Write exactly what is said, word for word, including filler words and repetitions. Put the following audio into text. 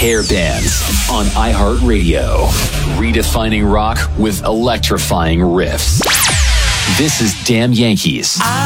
Hair Bands on iHeartRadio. Redefining rock with electrifying riffs. This is Damn Yankees.